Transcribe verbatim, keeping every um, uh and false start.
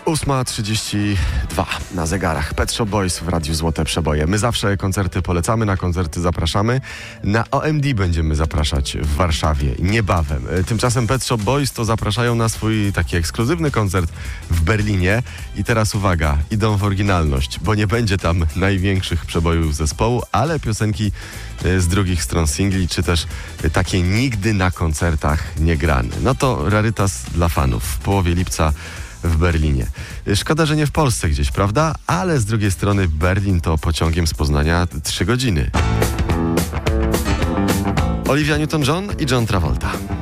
ósma trzydzieści dwa na zegarach. Pet Shop Boys w Radiu Złote Przeboje. My zawsze koncerty polecamy, na koncerty zapraszamy. Na O M D będziemy zapraszać w Warszawie niebawem. Tymczasem Pet Shop Boys to zapraszają na swój taki ekskluzywny koncert w Berlinie. I teraz uwaga, idą w oryginalność, bo nie będzie tam największych przebojów zespołu, ale piosenki z drugich stron singli, czy też takie nigdy na koncertach nie grane. No to rarytas dla fanów. W połowie lipca w Berlinie. Szkoda, że nie w Polsce gdzieś, prawda? Ale z drugiej strony Berlin to pociągiem z Poznania trzy godziny. Olivia Newton-John i John Travolta.